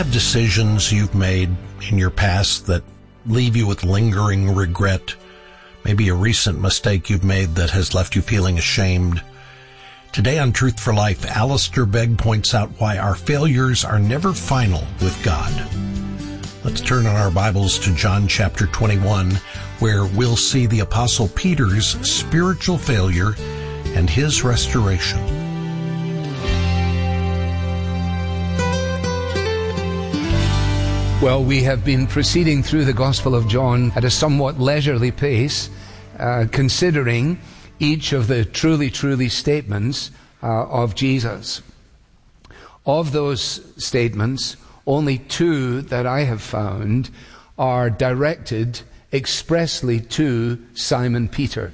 have decisions you've made in your past that leave you with lingering regret? Maybe a recent mistake you've made that has left you feeling ashamed. Today on Truth for Life, Alistair Begg points out why our failures are never final with God. Let's turn on our Bibles to John chapter 21, where we'll see the Apostle Peter's spiritual failure and his restoration. Well, we have been proceeding through the Gospel of John at a somewhat leisurely pace, considering each of the truly statements of Jesus. Of those statements, only two that I have found are directed expressly to Simon Peter.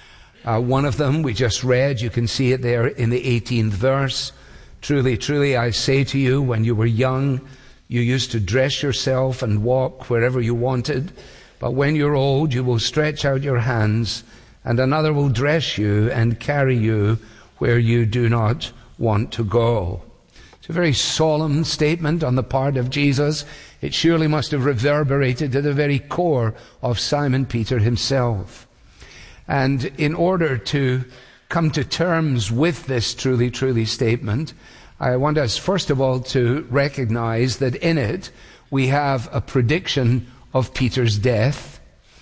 One of them we just read, you can see it there in the 18th verse. Truly, I say to you, when you were young, you used to dress yourself and walk wherever you wanted. But when you're old, you will stretch out your hands, and another will dress you and carry you where you do not want to go. It's a very solemn statement on the part of Jesus. It surely must have reverberated to the very core of Simon Peter himself. And in order to come to terms with this truly statement, I want us first of all to recognize that in it we have a prediction of Peter's death,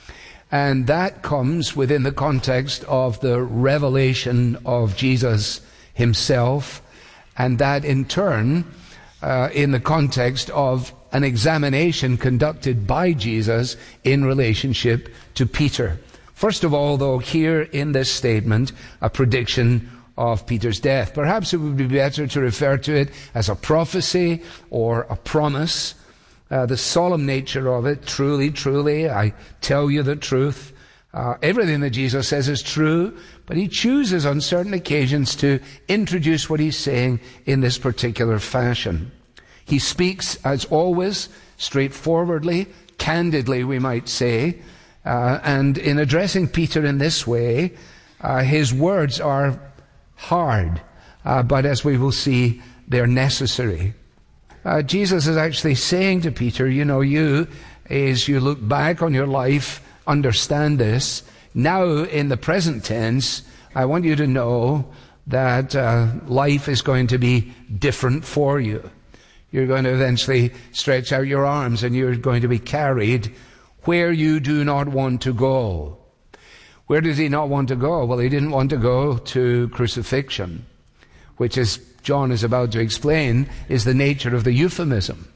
and that comes within the context of the revelation of Jesus himself, and that in turn in the context of an examination conducted by Jesus in relationship to Peter. First of all, though, here in this statement, a prediction of Peter's death. Perhaps it would be better to refer to it as a prophecy or a promise. The solemn nature of it, truly, I tell you the truth. Everything that Jesus says is true, but he chooses on certain occasions to introduce what he's saying in this particular fashion. He speaks, as always, straightforwardly, candidly, we might say, and in addressing Peter in this way, his words are hard, but as we will see, they're necessary. Jesus is actually saying to Peter, you, as you look back on your life, understand this. Now, in the present tense, I want you to know that life is going to be different for you. You're going to eventually stretch out your arms and you're going to be carried where you do not want to go. Where did he not want to go? Well, he didn't want to go to crucifixion, which, as John is about to explain, is the nature of the euphemism.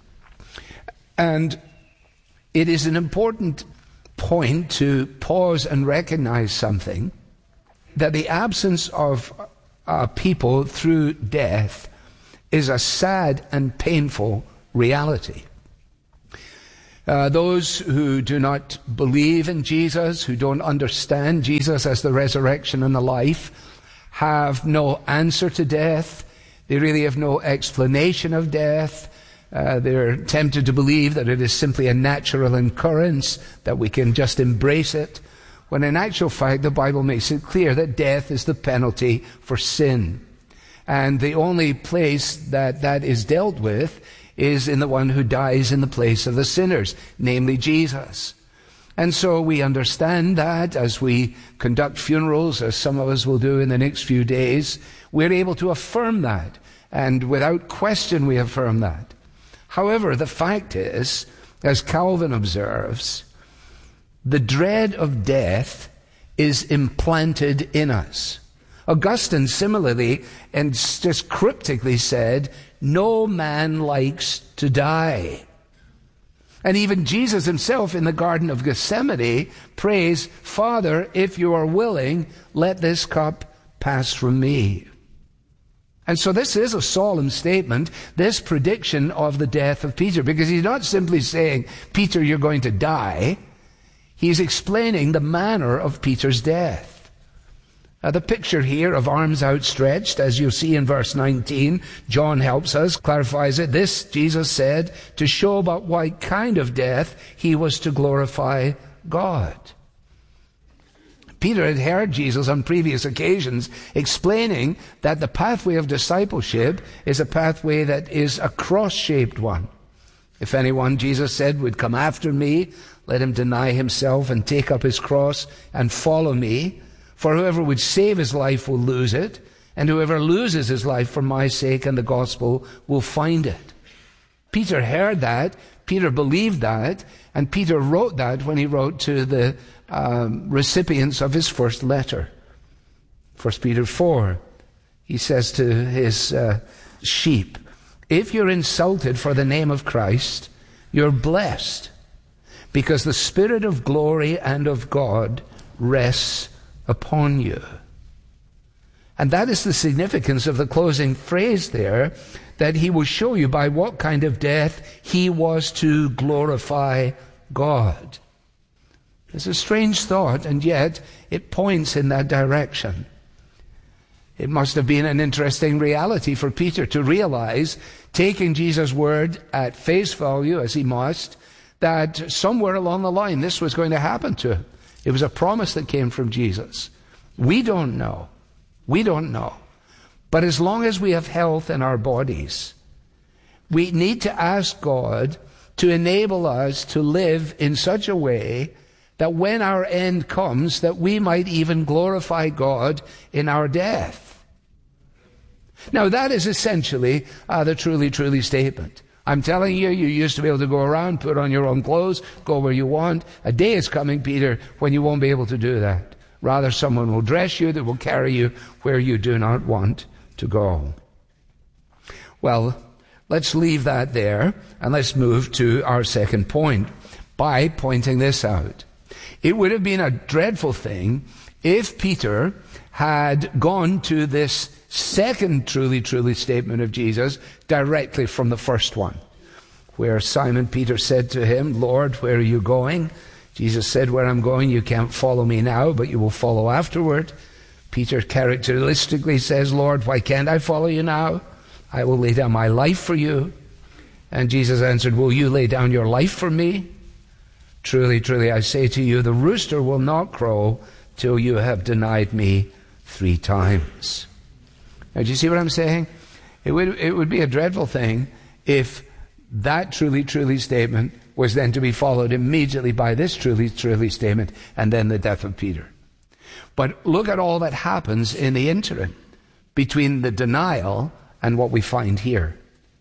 And it is an important point to pause and recognize something, that the absence of people through death is a sad and painful reality. Those who do not believe in Jesus, who don't understand Jesus as the resurrection and the life, have no answer to death. They really have no explanation of death. They're tempted to believe that it is simply a natural occurrence, that we can just embrace it, when in actual fact the Bible makes it clear that death is the penalty for sin. And the only place that is dealt with is in the one who dies in the place of the sinners, namely Jesus. And so we understand that as we conduct funerals, as some of us will do in the next few days, we're able to affirm that. And without question we affirm that. However, the fact is, as Calvin observes, the dread of death is implanted in us. Augustine similarly and just cryptically said, no man likes to die. And even Jesus himself in the Garden of Gethsemane prays, Father, if you are willing, let this cup pass from me. And so this is a solemn statement, this prediction of the death of Peter, because he's not simply saying, Peter, you're going to die. He's explaining the manner of Peter's death. The picture here of arms outstretched, as you see in verse 19, John helps us, clarifies it. This, Jesus said, to show about what kind of death he was to glorify God. Peter had heard Jesus on previous occasions explaining that the pathway of discipleship is a pathway that is a cross-shaped one. If anyone, Jesus said, would come after me, let him deny himself and take up his cross and follow me. For whoever would save his life will lose it, and whoever loses his life for my sake and the gospel will find it. Peter heard that, Peter believed that, and Peter wrote that when he wrote to the recipients of his first letter. 1 Peter 4, he says to his sheep, if you're insulted for the name of Christ, you're blessed, because the Spirit of glory and of God rests upon you. And that is the significance of the closing phrase there, that he will show you by what kind of death he was to glorify God. It's a strange thought, and yet it points in that direction. It must have been an interesting reality for Peter to realize, taking Jesus' word at face value, as he must, that somewhere along the line this was going to happen to him. It was a promise that came from Jesus. We don't know. We don't know. But as long as we have health in our bodies, we need to ask God to enable us to live in such a way that when our end comes, that we might even glorify God in our death. Now that is essentially the truly statement. I'm telling you, you used to be able to go around, put on your own clothes, go where you want. A day is coming, Peter, when you won't be able to do that. Rather, someone will dress you that will carry you where you do not want to go. Well, let's leave that there, and let's move to our second point by pointing this out. It would have been a dreadful thing if Peter had gone to this second truly statement of Jesus directly from the first one, where Simon Peter said to him, Lord, where are you going? Jesus said, where I'm going, you can't follow me now, but you will follow afterward. Peter characteristically says, Lord, why can't I follow you now? I will lay down my life for you. And Jesus answered, will you lay down your life for me? Truly, I say to you, the rooster will not crow till you have denied me 3 times. Now, do you see what I'm saying? It would be a dreadful thing if that truly statement was then to be followed immediately by this truly statement and then the death of Peter. But look at all that happens in the interim between the denial and what we find here.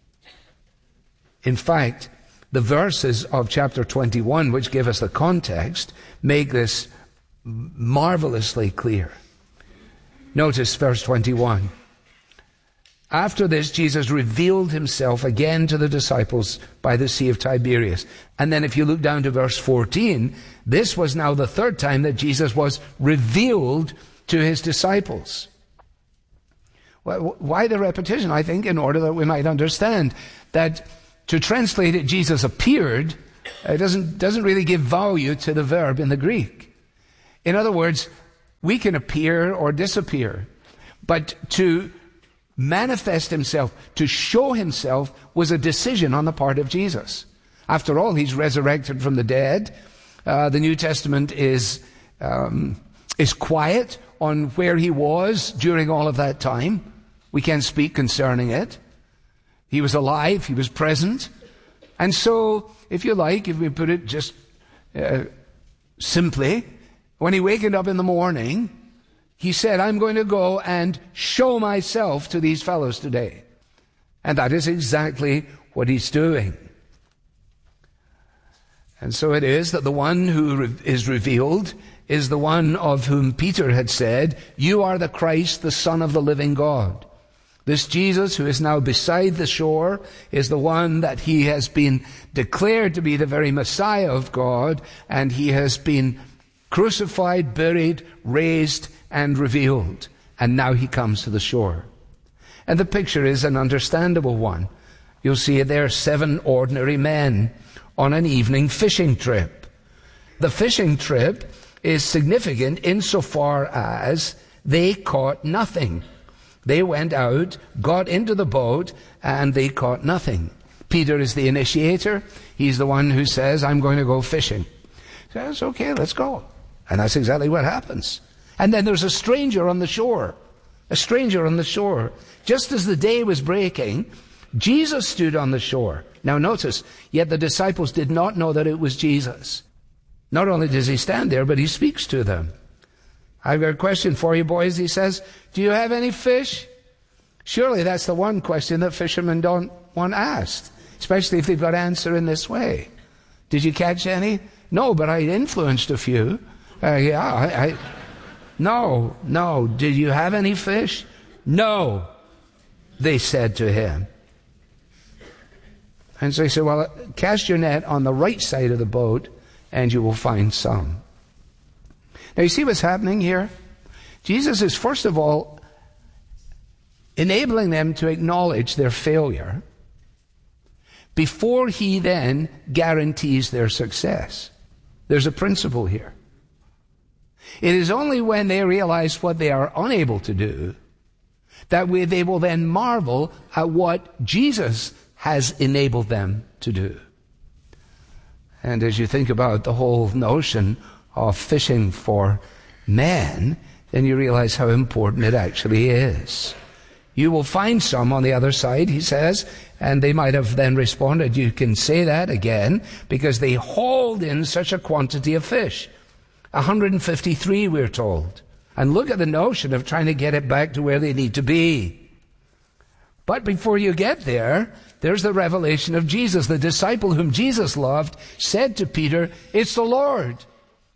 In fact, the verses of chapter 21, which give us the context, make this marvelously clear. Notice verse 21. After this, Jesus revealed himself again to the disciples by the Sea of Tiberias. And then if you look down to verse 14, this was now the third time that Jesus was revealed to his disciples. Well, why the repetition? I think in order that we might understand that to translate it, Jesus appeared, it doesn't really give value to the verb in the Greek. In other words, we can appear or disappear, but to manifest himself, to show himself, was a decision on the part of Jesus. After all, he's resurrected from the dead. The New Testament is quiet on where he was during all of that time. We can't speak concerning it. He was alive, he was present. And so, if you like, if we put it just simply, when he wakened up in the morning, he said, I'm going to go and show myself to these fellows today. And that is exactly what he's doing. And so it is that the one who is revealed is the one of whom Peter had said, you are the Christ, the Son of the living God. This Jesus, who is now beside the shore, is the one that he has been declared to be the very Messiah of God, and he has been crucified, buried, raised, and revealed. And now he comes to the shore. And the picture is an understandable one. You'll see there 7 ordinary men on an evening fishing trip. The fishing trip is significant insofar as they caught nothing. They went out, got into the boat, and they caught nothing. Peter is the initiator. He's the one who says, I'm going to go fishing. He says, okay, let's go. And that's exactly what happens. And then there's a stranger on the shore. A stranger on the shore. Just as the day was breaking, Jesus stood on the shore. Now notice, yet the disciples did not know that it was Jesus. Not only does he stand there, but he speaks to them. I've got a question for you, boys. He says, do you have any fish? Surely that's the one question that fishermen don't want asked, especially if they've got to answer in this way. Did you catch any? No, but I influenced a few. No. Did you have any fish? No, they said to him. And so he said, well, cast your net on the right side of the boat and you will find some. Now you see what's happening here? Jesus is first of all enabling them to acknowledge their failure before he then guarantees their success. There's a principle here. It is only when they realize what they are unable to do that they will then marvel at what Jesus has enabled them to do. And as you think about the whole notion of fishing for men, then you realize how important it actually is. You will find some on the other side, he says, and they might have then responded, you can say that again, because they hauled in such a quantity of fish. 153, we're told. And look at the notion of trying to get it back to where they need to be. But before you get there, there's the revelation of Jesus. The disciple whom Jesus loved said to Peter, it's the Lord.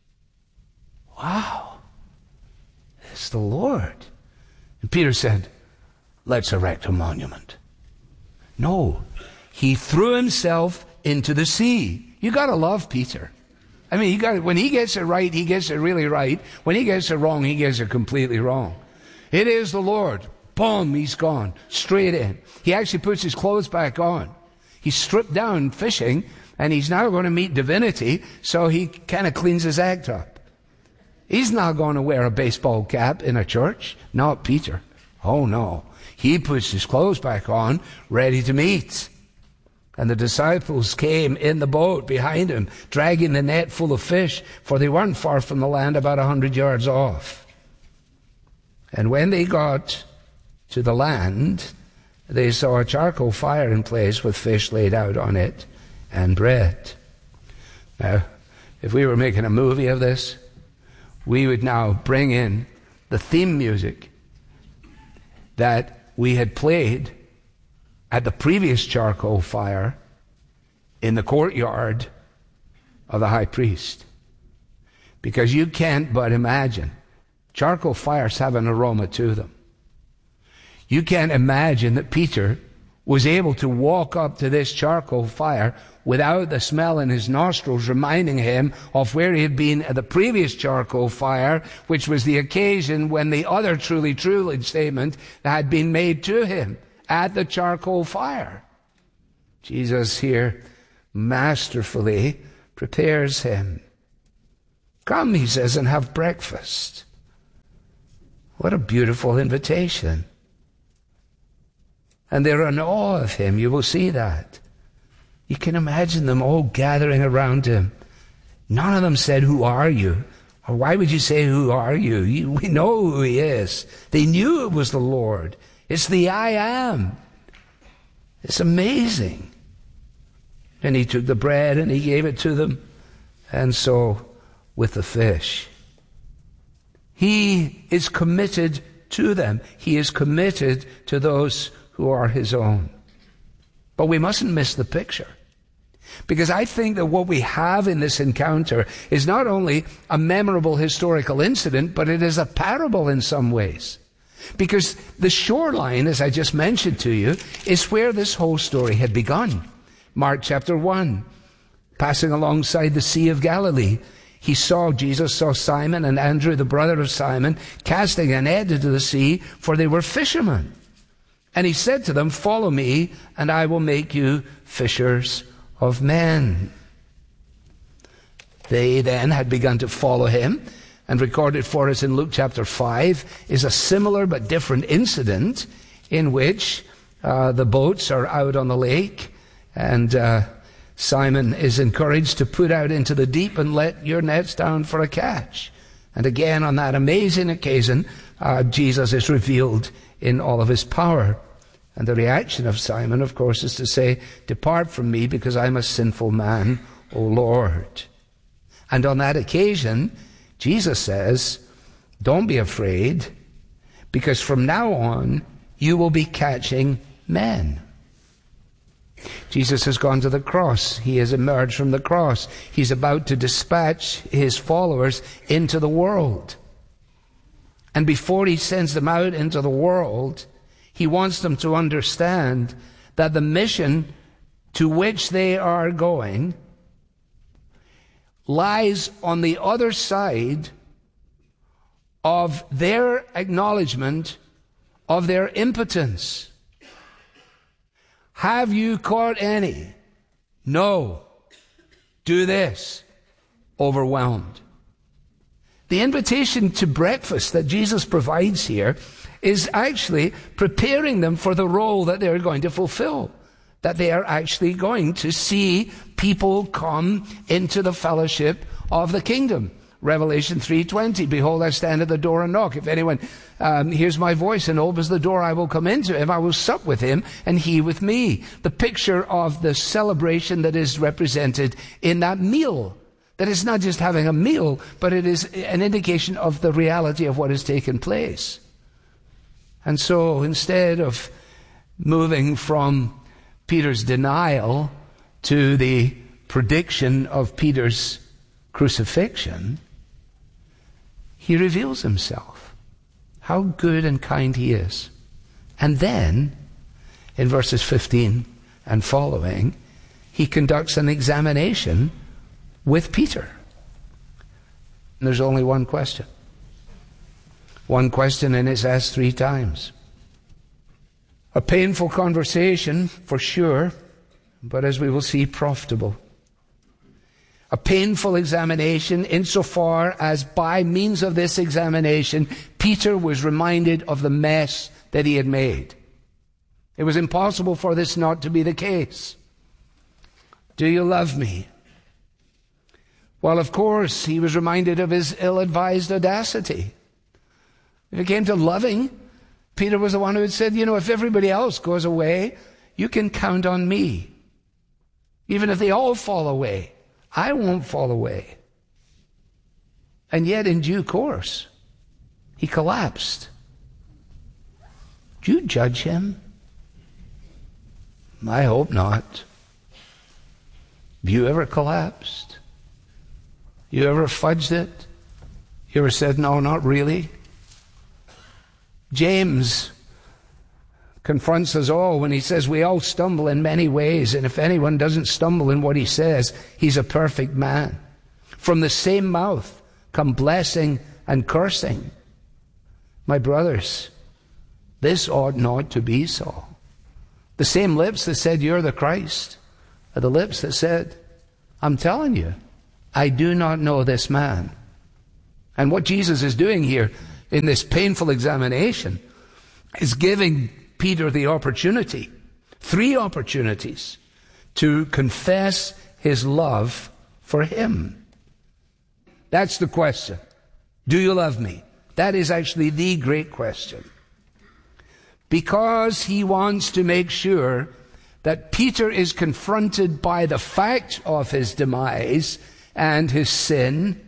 Wow. It's the Lord. And Peter said, let's erect a monument. No. He threw himself into the sea. You gotta love Peter. I mean, when he gets it right, he gets it really right. When he gets it wrong, he gets it completely wrong. It is the Lord. Boom, he's gone. Straight in. He actually puts his clothes back on. He's stripped down fishing, and he's now going to meet divinity, so he kind of cleans his act up. He's not going to wear a baseball cap in a church. Not Peter. Oh no. He puts his clothes back on, ready to meet. And the disciples came in the boat behind him, dragging the net full of fish, for they weren't far from the land, about 100 yards off. And when they got to the land, they saw a charcoal fire in place with fish laid out on it and bread. Now, if we were making a movie of this, we would now bring in the theme music that we had played at the previous charcoal fire in the courtyard of the high priest. Because you can't but imagine, charcoal fires have an aroma to them. You can't imagine that Peter was able to walk up to this charcoal fire without the smell in his nostrils reminding him of where he had been at the previous charcoal fire, which was the occasion when the other truly statement had been made to him at the charcoal fire. Jesus here masterfully prepares him. Come, he says, and have breakfast. What a beautiful invitation. And they're in awe of him. You will see that. You can imagine them all gathering around him. None of them said, who are you? Or why would you say, who are you? We know who he is. They knew it was the Lord. It's the I am. It's amazing. And he took the bread and he gave it to them. And so with the fish. He is committed to them. He is committed to those who are his own. But we mustn't miss the picture. Because I think that what we have in this encounter is not only a memorable historical incident, but it is a parable in some ways. Because the shoreline, as I just mentioned to you, is where this whole story had begun. Mark chapter 1, passing alongside the Sea of Galilee, Jesus saw Simon and Andrew, the brother of Simon, casting a net into the sea, for they were fishermen. And he said to them, follow me, and I will make you fishers of men. They then had begun to follow him, and recorded for us in Luke chapter 5 is a similar but different incident in which the boats are out on the lake, and Simon is encouraged to put out into the deep and let your nets down for a catch. And again, on that amazing occasion, Jesus is revealed in all of his power. And the reaction of Simon, of course, is to say, "Depart from me, because I'm a sinful man, O Lord." And on that occasion, Jesus says, "Don't be afraid, because from now on, you will be catching men." Jesus has gone to the cross. He has emerged from the cross. He's about to dispatch his followers into the world. And before he sends them out into the world, he wants them to understand that the mission to which they are going lies on the other side of their acknowledgement of their impotence. Have you caught any? No. Do this. Overwhelmed. The invitation to breakfast that Jesus provides here is actually preparing them for the role that they're going to fulfill. That they are actually going to see people come into the fellowship of the kingdom. Revelation 3:20, "Behold, I stand at the door and knock. If anyone hears my voice and opens the door, I will come into him. I will sup with him and he with me." The picture of the celebration that is represented in that meal. That is not just having a meal, but it is an indication of the reality of what has taken place. And so instead of moving from Peter's denial to the prediction of Peter's crucifixion, he reveals himself, how good and kind he is. And then, in verses 15 and following, he conducts an examination with Peter. And there's only one question. One question, and it's asked 3 times. A painful conversation, for sure, but as we will see, profitable. A painful examination insofar as by means of this examination, Peter was reminded of the mess that he had made. It was impossible for this not to be the case. Do you love me? Well, of course, he was reminded of his ill-advised audacity. If it came to loving, Peter was the one who had said, if everybody else goes away, you can count on me. Even if they all fall away, I won't fall away. And yet, in due course, he collapsed. Do you judge him? I hope not. Have you ever collapsed? You ever fudged it? You ever said, no, not really? James confronts us all when he says we all stumble in many ways, and if anyone doesn't stumble in what he says, he's a perfect man. From the same mouth come blessing and cursing. My brothers, this ought not to be so. The same lips that said you're the Christ are the lips that said, I'm telling you, I do not know this man. And what Jesus is doing here in this painful examination is giving Peter the opportunity, 3 opportunities, to confess his love for him. That's the question. Do you love me? That is actually the great question. Because he wants to make sure that Peter is confronted by the fact of his demise and his sin,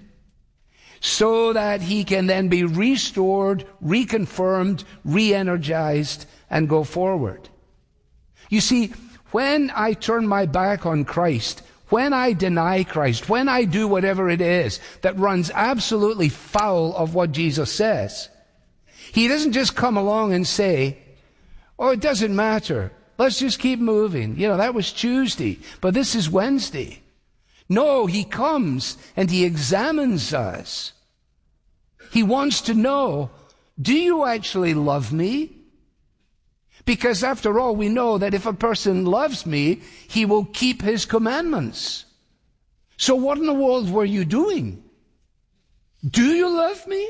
so that he can then be restored, reconfirmed, re-energized, and go forward. You see, when I turn my back on Christ, when I deny Christ, when I do whatever it is that runs absolutely foul of what Jesus says, he doesn't just come along and say, oh, it doesn't matter. Let's just keep moving. That was Tuesday, but this is Wednesday. No, he comes and he examines us. He wants to know, do you actually love me? Because after all, we know that if a person loves me, he will keep his commandments. So what in the world were you doing? Do you love me?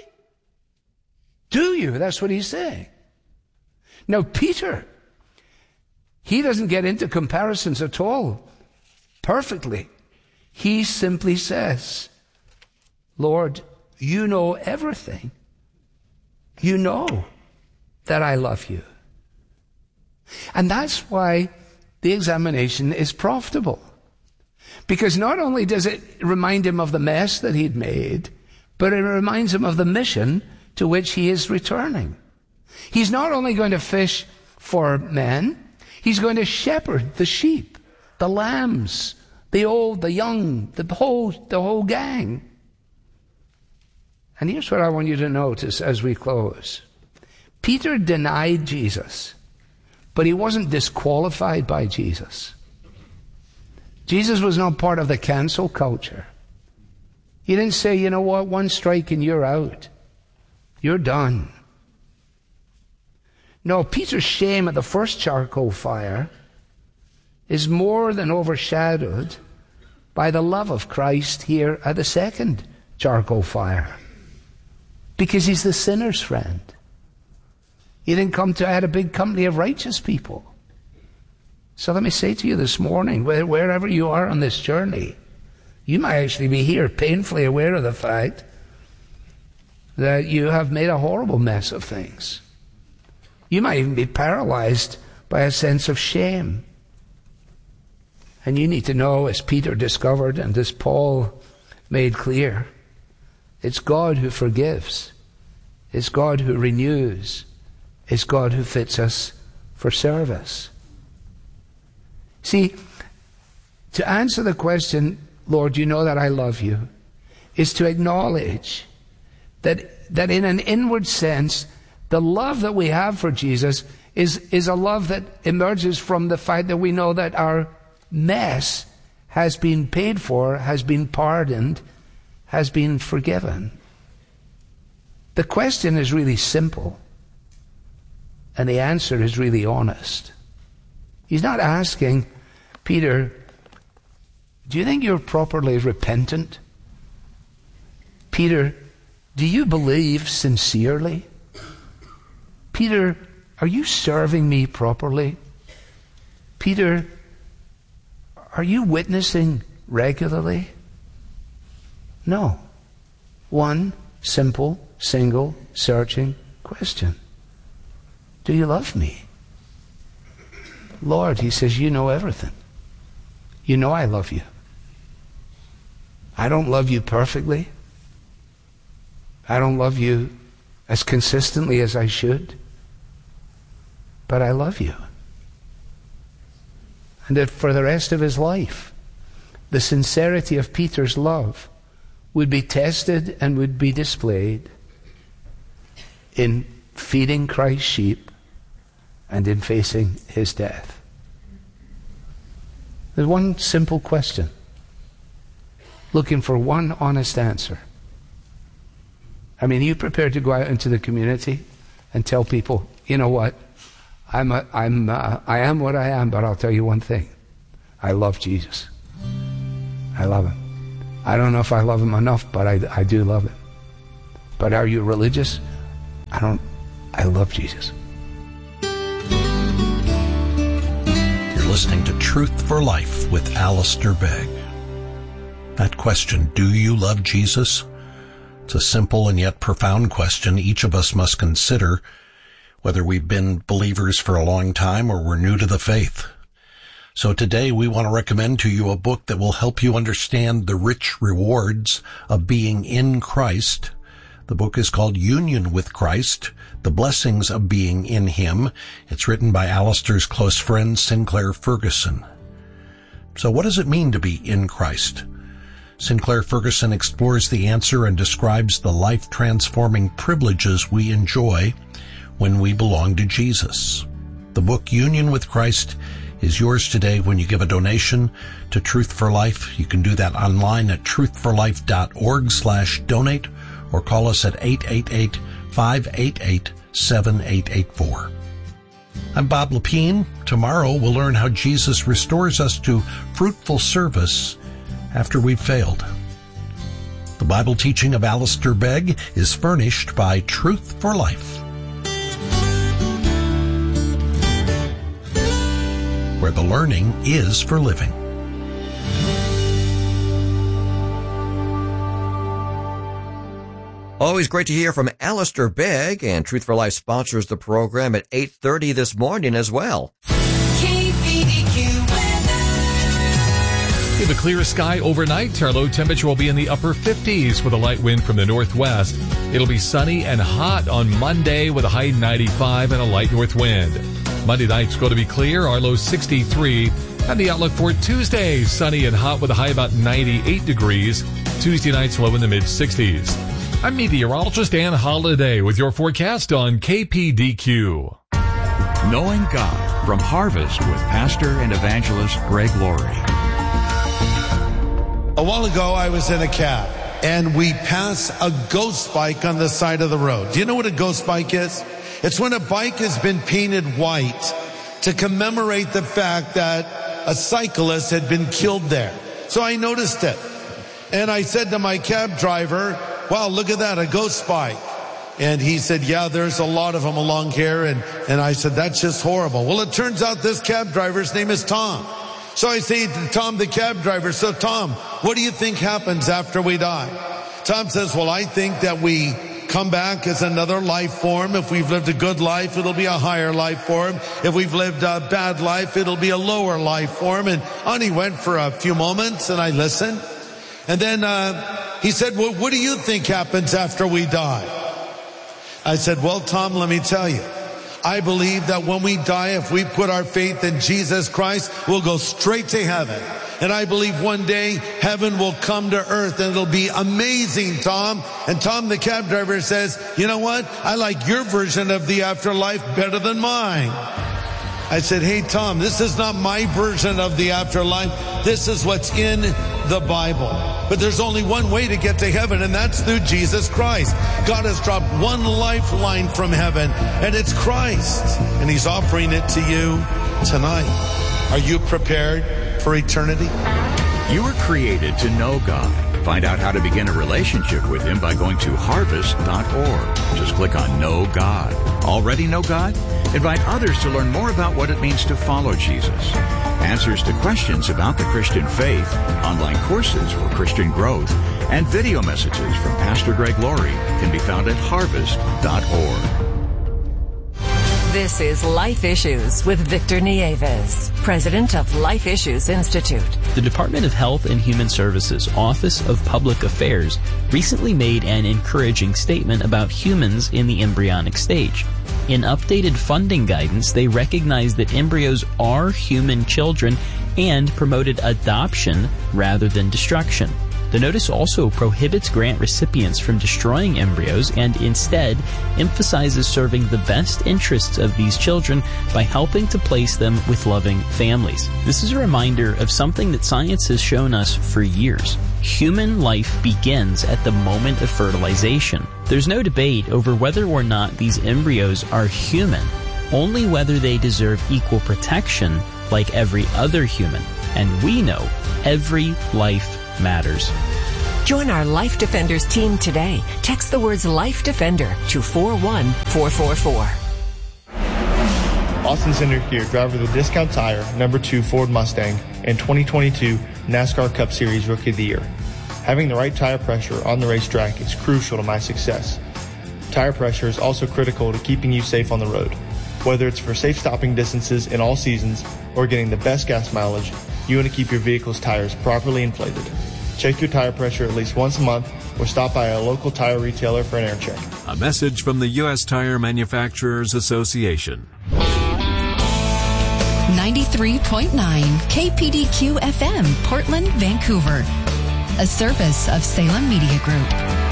Do you? That's what he's saying. Now, Peter, he doesn't get into comparisons at all perfectly. He simply says, Lord, you know everything. You know that I love you. And that's why the examination is profitable. Because not only does it remind him of the mess that he'd made, but it reminds him of the mission to which he is returning. He's not only going to fish for men, he's going to shepherd the sheep, the lambs, the old, the young, the whole gang. And here's what I want you to notice as we close. Peter denied Jesus, but he wasn't disqualified by Jesus. Jesus was not part of the cancel culture. He didn't say, you know what, one strike and you're out. You're done. No, Peter's shame at the first charcoal fire is more than overshadowed by the love of Christ here at the second charcoal fire. Because he's the sinner's friend. He didn't come to add a big company of righteous people. So let me say to you this morning, wherever you are on this journey, you might actually be here painfully aware of the fact that you have made a horrible mess of things. You might even be paralyzed by a sense of shame. And you need to know, as Peter discovered and as Paul made clear, it's God who forgives. It's God who renews. It's God who fits us for service. See, to answer the question, Lord, you know that I love you, is to acknowledge that in an inward sense, the love that we have for Jesus is a love that emerges from the fact that we know that our mess has been paid for, has been pardoned, has been forgiven. The question is really simple, and the answer is really honest. He's not asking, Peter, do you think you're properly repentant? Peter, do you believe sincerely? Peter, are you serving me properly? Peter, are you witnessing regularly? No. One simple, single, searching question. Do you love me? Lord, he says, you know everything. You know I love you. I don't love you perfectly. I don't love you as consistently as I should. But I love you. And that for the rest of his life, the sincerity of Peter's love would be tested and would be displayed in feeding Christ's sheep and in facing his death. There's one simple question, looking for one honest answer. I mean, are you prepared to go out into the community and tell people, you know what, I am what I am, but I'll tell you one thing. I love Jesus. I love him. I don't know if I love him enough, but I do love him. But are you religious? I love Jesus. You're listening to Truth for Life with Alistair Begg. That question, do you love Jesus? It's a simple and yet profound question each of us must consider, whether we've been believers for a long time or we're new to the faith. So today we want to recommend to you a book that will help you understand the rich rewards of being in Christ. The book is called Union with Christ, The Blessings of Being in Him. It's written by Alistair's close friend, Sinclair Ferguson. So what does it mean to be in Christ? Sinclair Ferguson explores the answer and describes the life-transforming privileges we enjoy when we belong to Jesus. The book Union with Christ is yours today when you give a donation to Truth for Life. You can do that online at truthforlife.org/donate or call us at 888-588-7884. I'm Bob Lepine. Tomorrow we'll learn how Jesus restores us to fruitful service after we've failed. The Bible teaching of Alistair Begg is furnished by Truth for Life, where the learning is for living. Always great to hear from Alistair Begg, and Truth for Life sponsors the program at 8:30 this morning as well. We have a clear sky overnight. Our low temperature will be in the upper 50s with a light wind from the northwest. It'll be sunny and hot on Monday with a high 95 and a light north wind. Monday night's going to be clear, our low 63. And the outlook for Tuesday, sunny and hot with a high about 98 degrees. Tuesday night's low in the mid-60s. I'm meteorologist Ann Holliday with your forecast on KPDQ. Knowing God from Harvest with Pastor and Evangelist Greg Laurie. A while ago, I was in a cab, and we passed a ghost bike on the side of the road. Do you know what a ghost bike is? It's when a bike has been painted white to commemorate the fact that a cyclist had been killed there. So I noticed it, and I said to my cab driver, wow, look at that, a ghost bike. And he said, yeah, there's a lot of them along here. And I said, that's just horrible. Well, it turns out this cab driver's name is Tom. So I say to Tom, the cab driver, so Tom, what do you think happens after we die? Tom says, well, I think that we come back as another life form. If we've lived a good life, it'll be a higher life form. If we've lived a bad life, it'll be a lower life form. And on he went for a few moments, and I listened. And then he said, well, what do you think happens after we die? I said, well, Tom, let me tell you. I believe that when we die, if we put our faith in Jesus Christ, we'll go straight to heaven. And I believe one day heaven will come to earth and it'll be amazing, Tom. And Tom, the cab driver, says, you know what? I like your version of the afterlife better than mine. I said, hey, Tom, this is not my version of the afterlife. This is what's in the Bible. But there's only one way to get to heaven, and that's through Jesus Christ. God has dropped one lifeline from heaven, and it's Christ. And He's offering it to you tonight. Are you prepared for eternity? You were created to know God. Find out how to begin a relationship with Him by going to harvest.org. Just click on Know God. Already know God? Invite others to learn more about what it means to follow Jesus. Answers to questions about the Christian faith, online courses for Christian growth, and video messages from Pastor Greg Laurie can be found at harvest.org. This is Life Issues with Victor Nieves, president of Life Issues Institute. The Department of Health and Human Services Office of Public Affairs recently made an encouraging statement about humans in the embryonic stage. In updated funding guidance, they recognized that embryos are human children and promoted adoption rather than destruction. The notice also prohibits grant recipients from destroying embryos and instead emphasizes serving the best interests of these children by helping to place them with loving families. This is a reminder of something that science has shown us for years. Human life begins at the moment of fertilization. There's no debate over whether or not these embryos are human, only whether they deserve equal protection like every other human. And we know every life matters. Join our Life Defenders team today. Text the words Life Defender to 41444. Austin Center here, driver of the Discount Tire, number 2 Ford Mustang, and 2022 NASCAR Cup Series Rookie of the Year. Having the right tire pressure on the racetrack is crucial to my success. Tire pressure is also critical to keeping you safe on the road. Whether it's for safe stopping distances in all seasons or getting the best gas mileage, you want to keep your vehicle's tires properly inflated. Check your tire pressure at least once a month or stop by a local tire retailer for an air check. A message from the U.S. Tire Manufacturers Association. 93.9 KPDQ FM, Portland, Vancouver. A service of Salem Media Group.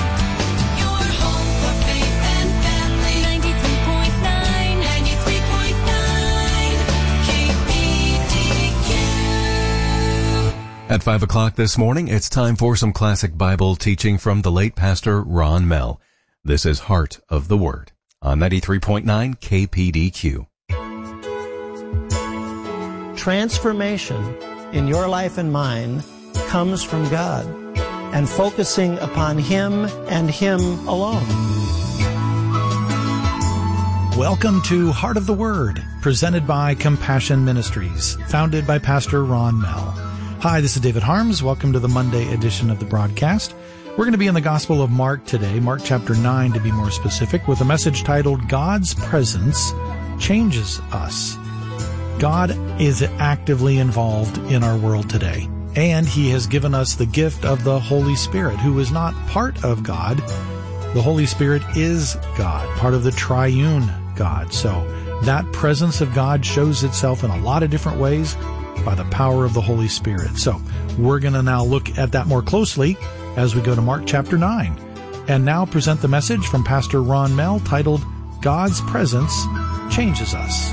At 5 o'clock this morning, it's time for some classic Bible teaching from the late Pastor Ron Mell. This is Heart of the Word on 93.9 KPDQ. Transformation in your life and mine comes from God and focusing upon Him and Him alone. Welcome to Heart of the Word, presented by Compassion Ministries, founded by Pastor Ron Mell. Hi, this is David Harms. Welcome to the Monday edition of the broadcast. We're going to be in the Gospel of Mark today, Mark chapter 9 to be more specific, with a message titled, God's Presence Changes Us. God is actively involved in our world today, and He has given us the gift of the Holy Spirit, who is not part of God. The Holy Spirit is God, part of the triune God. So that presence of God shows itself in a lot of different ways by the power of the Holy Spirit. So we're going to now look at that more closely as we go to Mark chapter 9. And now present the message from Pastor Ron Mell titled, God's Presence Changes Us.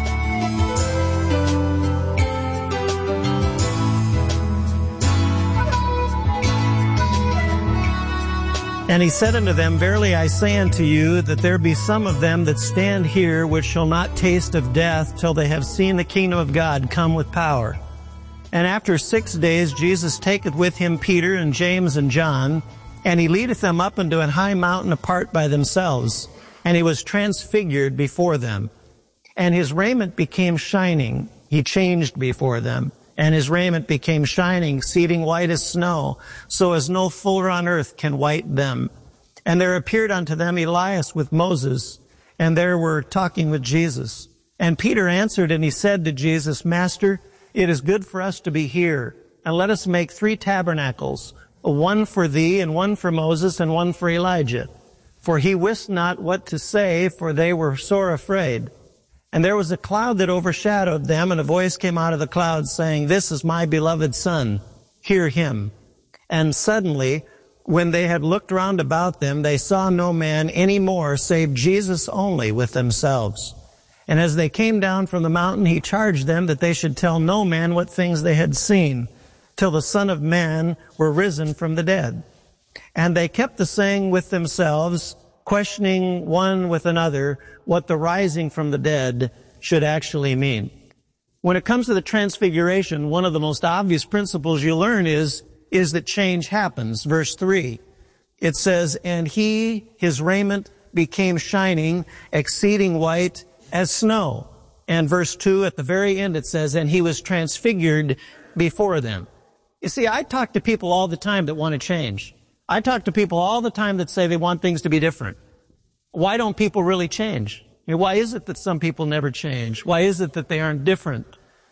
And he said unto them, Verily I say unto you, that there be some of them that stand here which shall not taste of death till they have seen the kingdom of God come with power. And after 6 days Jesus taketh with him Peter and James and John, and he leadeth them up into an high mountain apart by themselves. And he was transfigured before them. And his raiment became shining. He changed before them. And his raiment became shining, exceeding white as snow, so as no fuller on earth can white them. And there appeared unto them Elias with Moses, and there were talking with Jesus. And Peter answered, and he said to Jesus, Master, it is good for us to be here, and let us make 3 tabernacles, one for thee, and one for Moses, and one for Elijah. For he wist not what to say, for they were sore afraid. And there was a cloud that overshadowed them, and a voice came out of the cloud saying, This is my beloved Son, hear him. And suddenly, when they had looked round about them, they saw no man any more, save Jesus only with themselves. And as they came down from the mountain, he charged them that they should tell no man what things they had seen, till the Son of Man were risen from the dead. And they kept the saying with themselves, questioning one with another what the rising from the dead should actually mean. When it comes to the transfiguration, one of the most obvious principles you learn is that change happens. Verse 3, it says, And his raiment became shining, exceeding white as snow. And verse 2, at the very end, it says, And he was transfigured before them. You see, I talk to people all the time that want to change. I talk to people all the time that say they want things to be different. Why don't people really change? Why is it that some people never change? Why is it that they aren't different?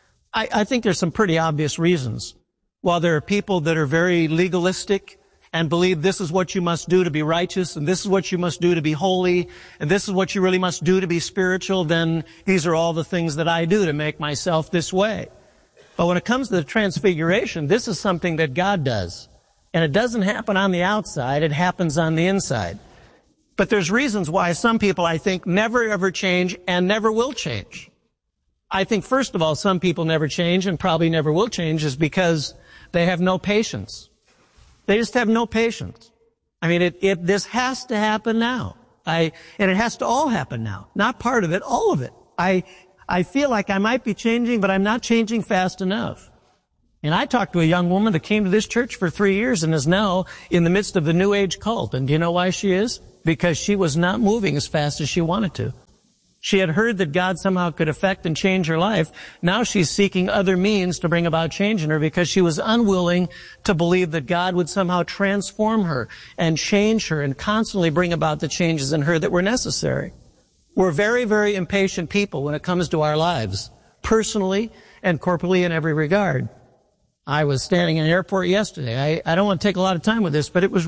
I think there's some pretty obvious reasons. While there are people that are very legalistic and believe this is what you must do to be righteous, and this is what you must do to be holy, and this is what you really must do to be spiritual, then these are all the things that I do to make myself this way. But when it comes to the transfiguration, this is something that God does. And it doesn't happen on the outside, it happens on the inside. But there's reasons why some people, I think, never ever change and never will change. I think, first of all, some people never change and probably never will change is because they have no patience. They just have no patience. I mean, this has to happen now. And it has to all happen now. Not part of it, all of it. I feel like I might be changing, but I'm not changing fast enough. And I talked to a young woman that came to this church for 3 years and is now in the midst of the New Age cult. And do you know why she is? Because she was not moving as fast as she wanted to. She had heard that God somehow could affect and change her life. Now she's seeking other means to bring about change in her because she was unwilling to believe that God would somehow transform her and change her and constantly bring about the changes in her that were necessary. We're very, very impatient people when it comes to our lives, personally and corporately in every regard. I was standing in an airport yesterday. I don't want to take a lot of time with this, but it was a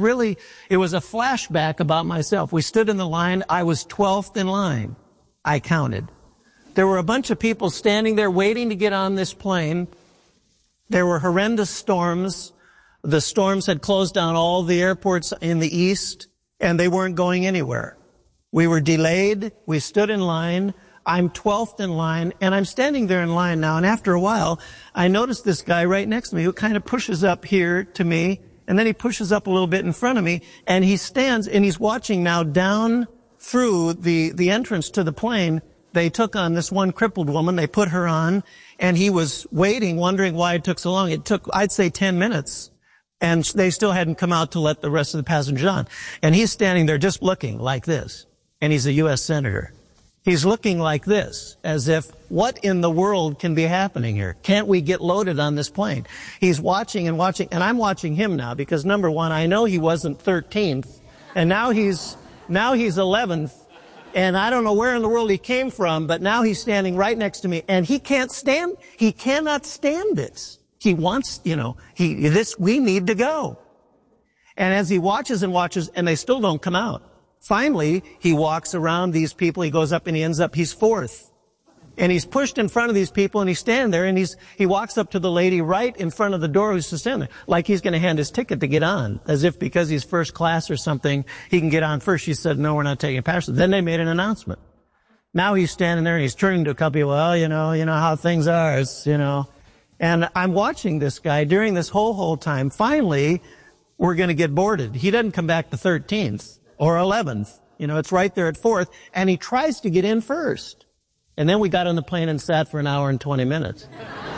flashback about myself. We stood in the line. I was 12th in line. I counted. There were a bunch of people standing there waiting to get on this plane. There were horrendous storms. The storms had closed down all the airports in the east, and they weren't going anywhere. We were delayed. We stood in line. I'm 12th in line, and I'm standing there in line now, and after a while, I noticed this guy right next to me who kind of pushes up here to me, and then he pushes up a little bit in front of me, and he stands, and he's watching now down through the entrance to the plane. They took on this one crippled woman, they put her on, and he was waiting, wondering why it took so long. It took, I'd say, 10 minutes, and they still hadn't come out to let the rest of the passengers on. And he's standing there just looking like this, and he's a U.S. Senator. He's looking like this, as if, what in the world can be happening here? Can't we get loaded on this plane? He's watching and watching, and I'm watching him now because, number one, I know he wasn't 13th, and now he's 11th, and I don't know where in the world he came from, but now he's standing right next to me, and he cannot stand it. He wants, we need to go. And as he watches and watches, and they still don't come out. Finally, he walks around these people, he goes up and he's fourth. And he's pushed in front of these people and he's standing there and he walks up to the lady right in front of the door who's standing there, like he's going to hand his ticket to get on, as if because he's first class or something, he can get on first. She said, no, we're not taking passengers. Then they made an announcement. Now he's standing there and he's turning to a couple people, well, you know how things are, And I'm watching this guy during this whole time. Finally, we're going to get boarded. He doesn't come back to 13th. Or 11th. It's right there at 4th. And he tries to get in first. And then we got on the plane and sat for an hour and 20 minutes.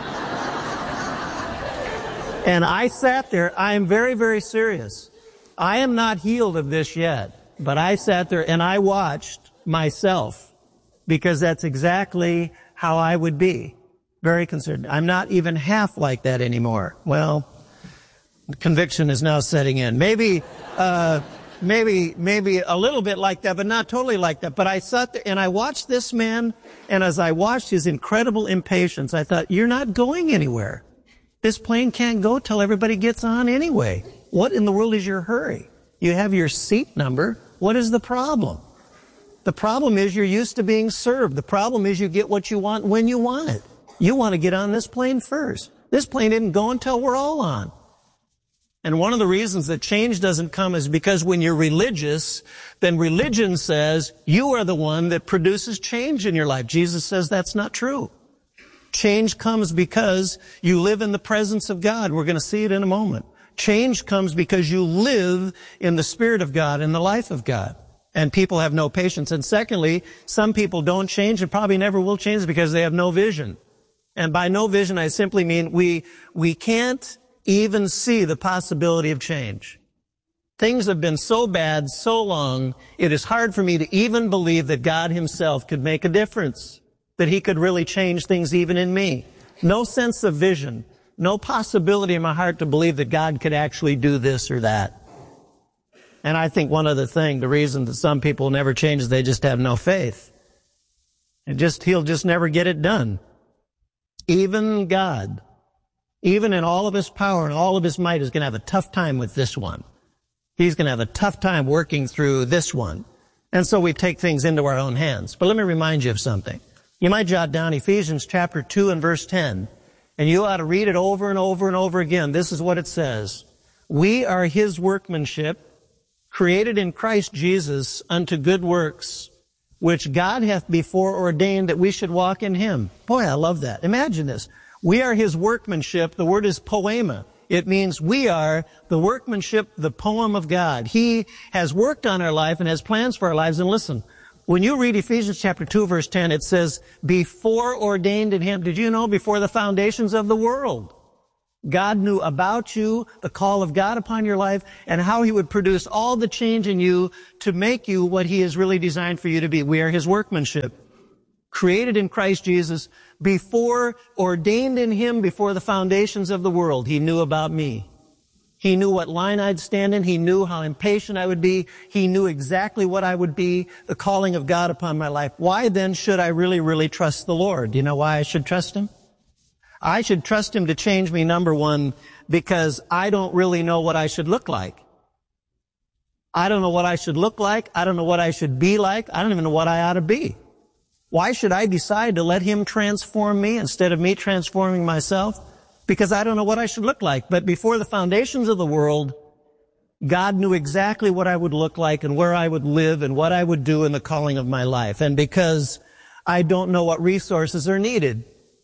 And I sat there. I am very, very serious. I am not healed of this yet. But I sat there and I watched myself. Because that's exactly how I would be. Very concerned. I'm not even half like that anymore. Well, conviction is now setting in. Maybe a little bit like that, but not totally like that. But I sat there and I watched this man, and as I watched his incredible impatience, I thought, you're not going anywhere. This plane can't go till everybody gets on anyway. What in the world is your hurry? You have your seat number. What is the problem? The problem is you're used to being served. The problem is you get what you want when you want it. You want to get on this plane first. This plane didn't go until we're all on. And one of the reasons that change doesn't come is because when you're religious, then religion says you are the one that produces change in your life. Jesus says that's not true. Change comes because you live in the presence of God. We're going to see it in a moment. Change comes because you live in the Spirit of God, in the life of God. And people have no patience. And secondly, some people don't change and probably never will change because they have no vision. And by no vision, I simply mean we can't even see the possibility of change. Things have been so bad, so long, it is hard for me to even believe that God himself could make a difference, that he could really change things even in me. No sense of vision, no possibility in my heart to believe that God could actually do this or that. And I think one other thing, the reason that some people never change is they just have no faith. He'll just never get it done. Even God, even in all of his power and all of his might, is going to have a tough time with this one. He's going to have a tough time working through this one. And so we take things into our own hands. But let me remind you of something. You might jot down Ephesians chapter 2 and verse 10. And you ought to read it over and over and over again. This is what it says. We are his workmanship, created in Christ Jesus unto good works, which God hath before ordained that we should walk in him. Boy, I love that. Imagine this. We are his workmanship. The word is poema. It means we are the workmanship, the poem of God. He has worked on our life and has plans for our lives. And listen, when you read Ephesians chapter 2, verse 10, it says, before ordained in him. Did you know before the foundations of the world? God knew about you, the call of God upon your life, and how he would produce all the change in you to make you what he has really designed for you to be. We are his workmanship, created in Christ Jesus, before ordained in him before the foundations of the world. He knew about me. He knew what line I'd stand in. He knew how impatient I would be. He knew exactly what I would be, the calling of God upon my life. Why then should I really, really trust the Lord? Do you know why I should trust him? I should trust him to change me, number one, because I don't really know what I should look like. I don't know what I should look like. I don't know what I should be like. I don't even know what I ought to be. Why should I decide to let him transform me instead of me transforming myself? Because I don't know what I should look like. But before the foundations of the world, God knew exactly what I would look like and where I would live and what I would do in the calling of my life. And because I don't know what resources are needed,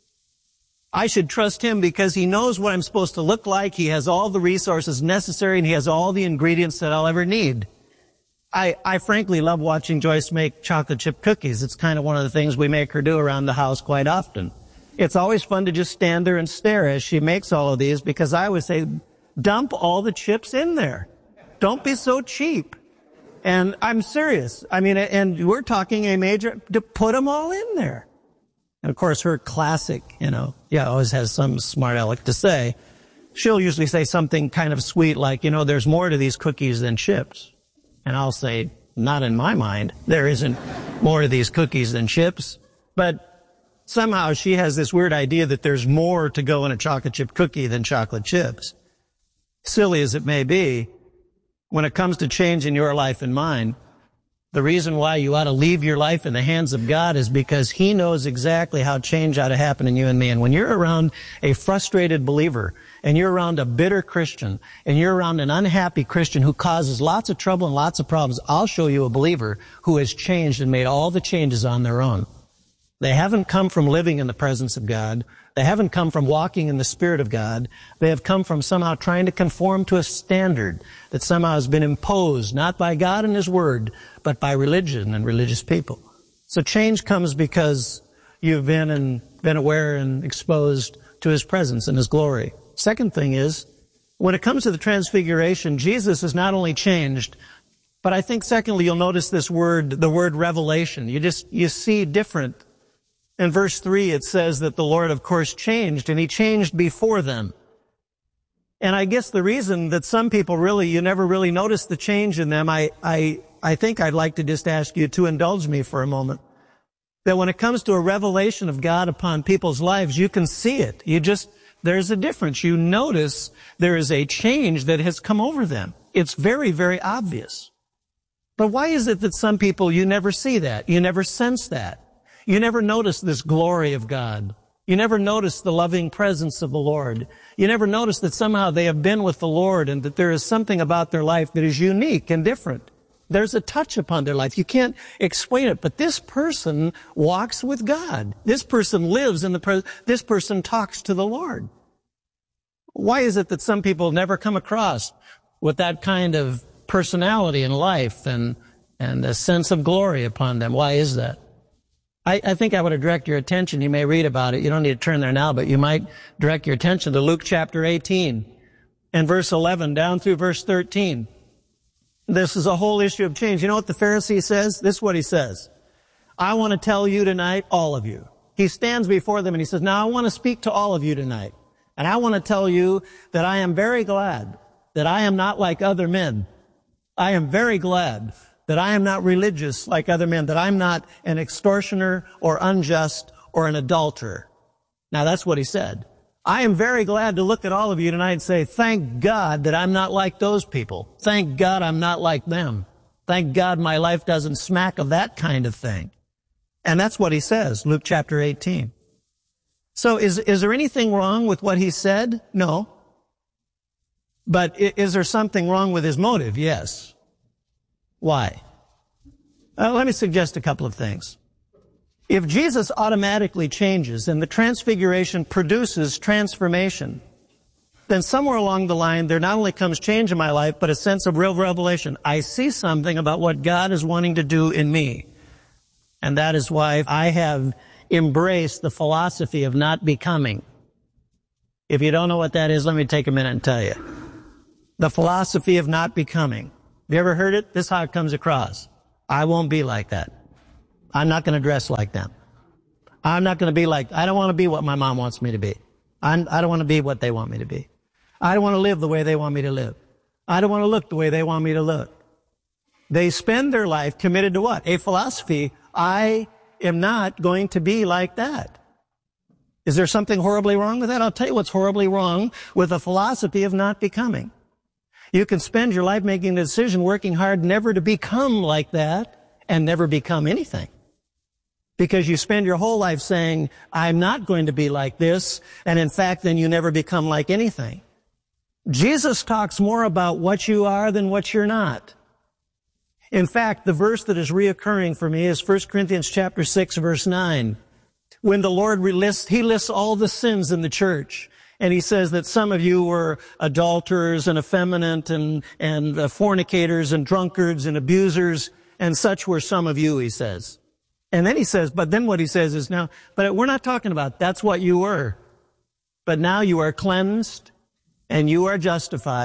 I should trust him because he knows what I'm supposed to look like. He has all the resources necessary and he has all the ingredients that I'll ever need. I frankly love watching Joyce make chocolate chip cookies. It's kind of one of the things we make her do around the house quite often. It's always fun to just stand there and stare as she makes all of these because I always say, dump all the chips in there. Don't be so cheap. And I'm serious. I mean, and we're talking a major, to put them all in there. And of course, her classic, always has some smart aleck to say. She'll usually say something kind of sweet like, there's more to these cookies than chips. And I'll say, not in my mind. There isn't more to these cookies than chips. But somehow she has this weird idea that there's more to go in a chocolate chip cookie than chocolate chips. Silly as it may be, when it comes to change in your life and mine, the reason why you ought to leave your life in the hands of God is because He knows exactly how change ought to happen in you and me. And when you're around a frustrated believer, and you're around a bitter Christian, and you're around an unhappy Christian who causes lots of trouble and lots of problems, I'll show you a believer who has changed and made all the changes on their own. They haven't come from living in the presence of God. They haven't come from walking in the Spirit of God. They have come from somehow trying to conform to a standard that somehow has been imposed, not by God and His Word, but by religion and religious people. So change comes because you've been aware and exposed to His presence and His glory. Second thing is, when it comes to the transfiguration, Jesus is not only changed, but I think secondly, you'll notice this word, the word revelation. You see different. In verse 3, it says that the Lord, of course, changed, and He changed before them. And I guess the reason that some people you never really notice the change in them, I think I'd like to just ask you to indulge me for a moment. That when it comes to a revelation of God upon people's lives, you can see it. There's a difference. You notice there is a change that has come over them. It's very, very obvious. But why is it that some people, you never see that? You never sense that? You never notice this glory of God. You never notice the loving presence of the Lord. You never notice that somehow they have been with the Lord and that there is something about their life that is unique and different. There's a touch upon their life. You can't explain it, but this person walks with God. This person lives in the presence. This person talks to the Lord. Why is it that some people never come across with that kind of personality in life and a sense of glory upon them? Why is that? I think I would direct your attention. You may read about it. You don't need to turn there now, but you might direct your attention to Luke chapter 18 and verse 11 down through verse 13. This is a whole issue of change. You know what the Pharisee says? This is what he says. I want to tell you tonight, all of you. He stands before them and he says, now I want to speak to all of you tonight. And I want to tell you that I am very glad that I am not like other men. I am very glad that I am not religious like other men, that I'm not an extortioner or unjust or an adulterer. Now that's what he said. I am very glad to look at all of you tonight and say, thank God that I'm not like those people. Thank God I'm not like them. Thank God my life doesn't smack of that kind of thing. And that's what he says, Luke chapter 18. So is there anything wrong with what he said? No. But is there something wrong with his motive? Yes. Why? Let me suggest a couple of things. If Jesus automatically changes and the transfiguration produces transformation, then somewhere along the line there not only comes change in my life, but a sense of real revelation. I see something about what God is wanting to do in me. And that is why I have embraced the philosophy of not becoming. If you don't know what that is, let me take a minute and tell you. The philosophy of not becoming. Have you ever heard it? This is how it comes across. I won't be like that. I'm not going to dress like them. I'm not going to be like, I don't want to be what my mom wants me to be. I don't want to be what they want me to be. I don't want to live the way they want me to live. I don't want to look the way they want me to look. They spend their life committed to what? A philosophy. I am not going to be like that. Is there something horribly wrong with that? I'll tell you what's horribly wrong with a philosophy of not becoming. You can spend your life making a decision, working hard never to become like that and never become anything. Because you spend your whole life saying, I'm not going to be like this, and in fact, then you never become like anything. Jesus talks more about what you are than what you're not. In fact, the verse that is reoccurring for me is 1 Corinthians chapter 6, verse 9. When the Lord He lists all the sins in the church. And he says that some of you were adulterers and effeminate and fornicators and drunkards and abusers, and such were some of you, he says. And then he says, but then what he says is now, but we're not talking about that's what you were. But now you are cleansed and you are justified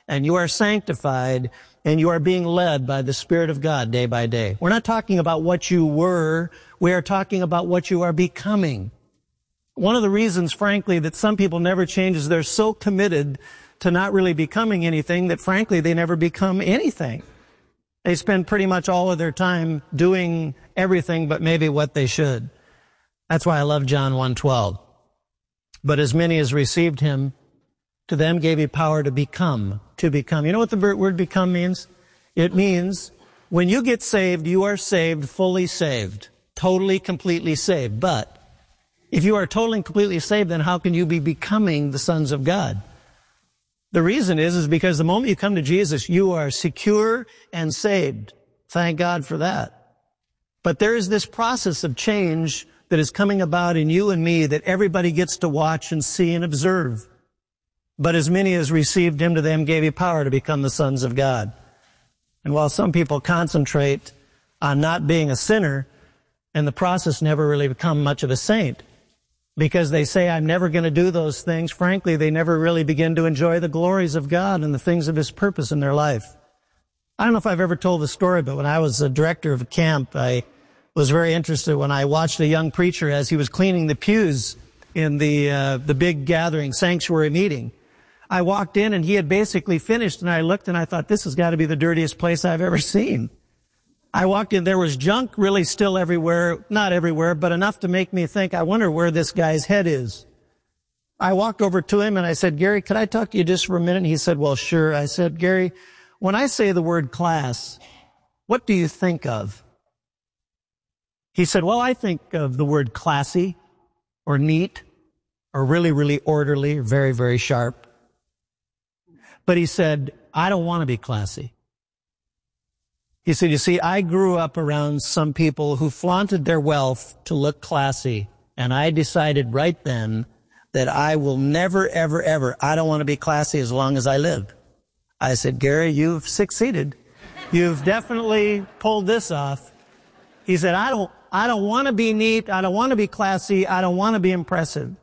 and you are sanctified, and you are being led by the Spirit of God day by day. We're not talking about what you were. We are talking about what you are becoming. One of the reasons, frankly, that some people never change is they're so committed to not really becoming anything that, frankly, they never become anything. They spend pretty much all of their time doing everything but maybe what they should. That's why I love John 1:12. But as many as received him, to them gave he power to become. You know what the word become means? It means when you get saved, you are saved, fully saved, totally, completely saved. But if you are totally and completely saved, then how can you be becoming the sons of God? The reason is because the moment you come to Jesus, you are secure and saved. Thank God for that. But there is this process of change that is coming about in you and me that everybody gets to watch and see and observe. But as many as received him, to them gave he power to become the sons of God. And while some people concentrate on not being a sinner, in the process never really become much of a saint, because they say, I'm never going to do those things. Frankly, they never really begin to enjoy the glories of God and the things of his purpose in their life. I don't know if I've ever told the story, but when I was a director of a camp, I was very interested when I watched a young preacher as he was cleaning the pews in the big gathering sanctuary meeting. I walked in and he had basically finished, and I looked and I thought, this has got to be the dirtiest place I've ever seen. I walked in, there was junk really still everywhere, not everywhere, but enough to make me think, I wonder where this guy's head is. I walked over to him and I said, Gary, could I talk to you just for a minute? And he said, well, sure. I said, Gary, when I say the word class, what do you think of? He said, well, I think of the word classy or neat or really, really orderly, or very, very sharp. But he said, I don't want to be classy. He said, you see, I grew up around some people who flaunted their wealth to look classy, and I decided right then that I will never, ever, ever, I don't want to be classy as long as I live. I said, Gary, you've succeeded. You've definitely pulled this off. He said, I don't want to be neat. I don't want to be classy. I don't want to be impressive.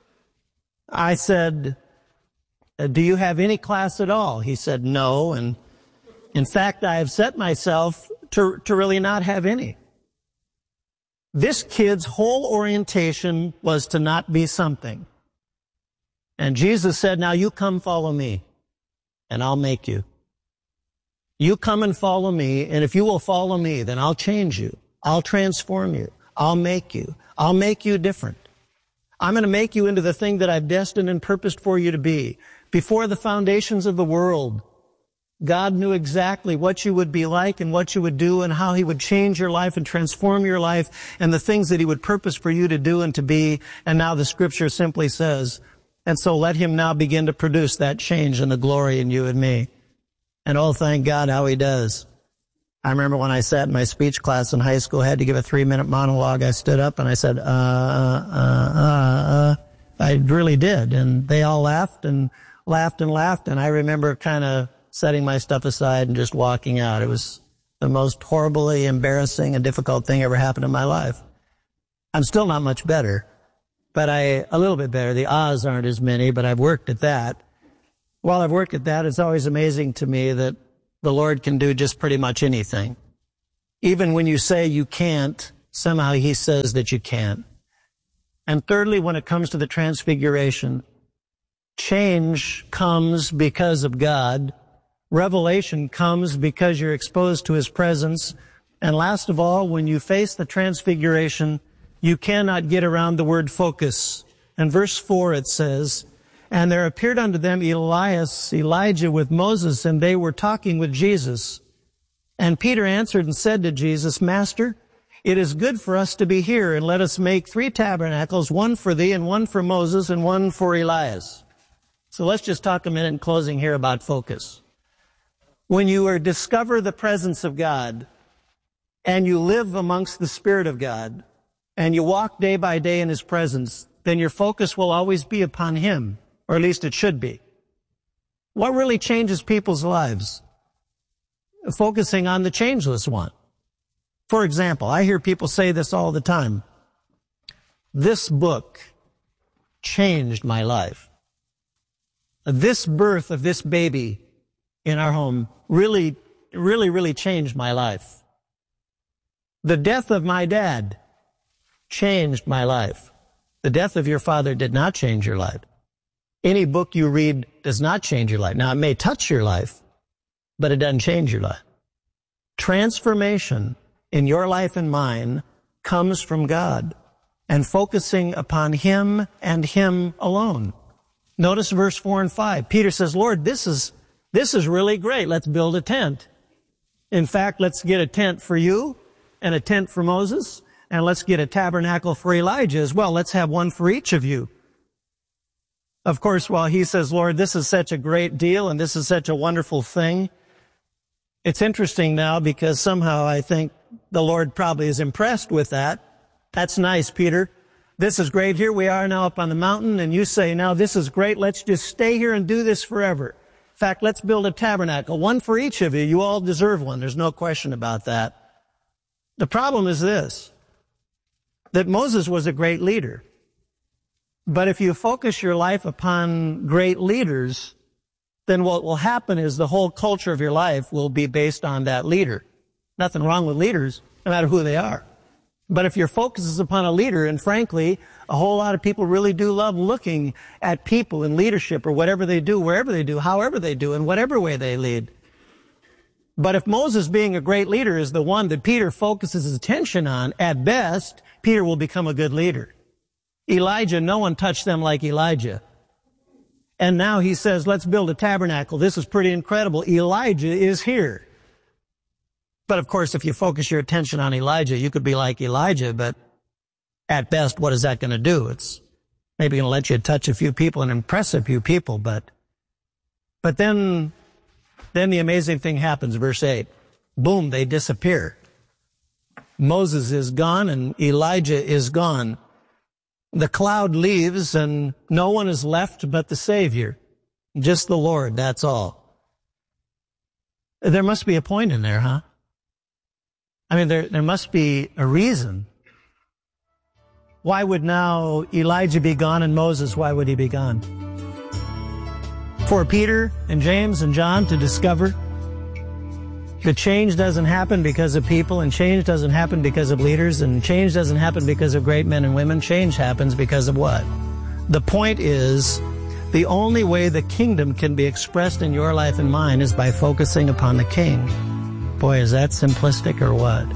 I said, do you have any class at all? He said, no, and in fact, I have set myself to really not have any. This kid's whole orientation was to not be something. And Jesus said, now you come follow me, and I'll make you. You come and follow me, and if you will follow me, then I'll change you. I'll transform you. I'll make you. I'll make you different. I'm going to make you into the thing that I've destined and purposed for you to be. Before the foundations of the world, God knew exactly what you would be like and what you would do and how he would change your life and transform your life and the things that he would purpose for you to do and to be. And now the scripture simply says, and so let him now begin to produce that change and the glory in you and me. And oh, thank God how he does. I remember when I sat in my speech class in high school, had to give a 3-minute monologue. I stood up and I said, I really did. And they all laughed and laughed and laughed. And I remember kind of setting my stuff aside and just walking out. It was the most horribly embarrassing and difficult thing ever happened in my life. I'm still not much better, but a little bit better. The ahs aren't as many, but I've worked at that. While I've worked at that, it's always amazing to me that the Lord can do just pretty much anything. Even when you say you can't, somehow he says that you can. And thirdly, when it comes to the transfiguration, change comes because of God. Revelation comes because you're exposed to his presence. And last of all, when you face the transfiguration, you cannot get around the word focus. In verse 4 it says, and there appeared unto them Elijah with Moses, and they were talking with Jesus. And Peter answered and said to Jesus, Master, it is good for us to be here, and let us make 3 tabernacles, one for thee, and one for Moses, and one for Elias. So let's just talk a minute in closing here about focus. When you discover the presence of God, and you live amongst the Spirit of God, and you walk day by day in his presence, then your focus will always be upon him, or at least it should be. What really changes people's lives? Focusing on the changeless one. For example, I hear people say this all the time. This book changed my life. This birth of this baby in our home really changed my life. The death of my dad changed my life. The death of your father did not change your life. Any book you read does not change your life. Now, it may touch your life, but it doesn't change your life. Transformation in your life and mine comes from God and focusing upon Him and Him alone. Notice verse 4 and 5. Peter says, Lord, this is really great. Let's build a tent. In fact, let's get a tent for you and a tent for Moses, and let's get a tabernacle for Elijah as well. Let's have one for each of you. Of course, while he says, Lord, this is such a great deal and this is such a wonderful thing, it's interesting now because somehow I think the Lord probably is impressed with that. That's nice, Peter. This is great. Here we are now up on the mountain, and you say, now this is great. Let's just stay here and do this forever. In fact, let's build a tabernacle, one for each of you. You all deserve one. There's no question about that. The problem is this, that Moses was a great leader. But if you focus your life upon great leaders, then what will happen is the whole culture of your life will be based on that leader. Nothing wrong with leaders, no matter who they are. But if your focus is upon a leader, and frankly, a whole lot of people really do love looking at people in leadership or whatever they do, wherever they do, however they do, in whatever way they lead. But if Moses, being a great leader, is the one that Peter focuses his attention on, at best, Peter will become a good leader. Elijah, no one touched them like Elijah. And now he says, let's build a tabernacle. This is pretty incredible. Elijah is here. But of course, if you focus your attention on Elijah, you could be like Elijah, but at best, what is that going to do? It's maybe going to let you touch a few people and impress a few people, but then the amazing thing happens, verse 8. Boom, they disappear. Moses is gone and Elijah is gone. The cloud leaves and no one is left but the Savior. Just the Lord, that's all. There must be a point in there, huh? I mean, there must be a reason. Why would now Elijah be gone and Moses, why would he be gone? For Peter and James and John to discover that change doesn't happen because of people, and change doesn't happen because of leaders, and change doesn't happen because of great men and women. Change happens because of what? The point is, the only way the kingdom can be expressed in your life and mine is by focusing upon the King. Boy, is that simplistic or what?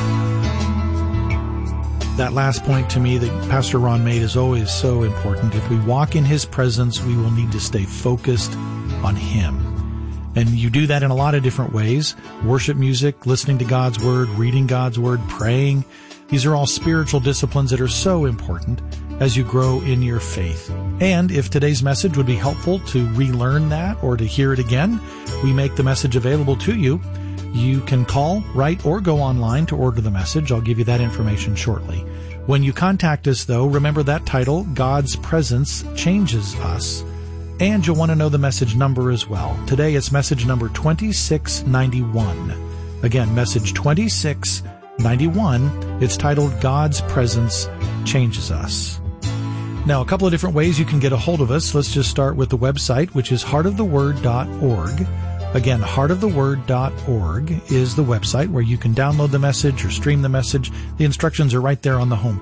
That last point to me that Pastor Ron made is always so important. If we walk in His presence, we will need to stay focused on Him. And you do that in a lot of different ways. Worship music, listening to God's Word, reading God's Word, praying. These are all spiritual disciplines that are so important as you grow in your faith. And if today's message would be helpful to relearn that or to hear it again, we make the message available to you. You can call, write, or go online to order the message. I'll give you that information shortly. When you contact us, though, remember that title, God's Presence Changes Us. And you'll want to know the message number as well. Today it's message number 2691. Again, message 2691. It's titled, God's Presence Changes Us. Now, a couple of different ways you can get a hold of us. Let's just start with the website, which is heartoftheword.org. Again, heartoftheword.org is the website where you can download the message or stream the message. The instructions are right there on the home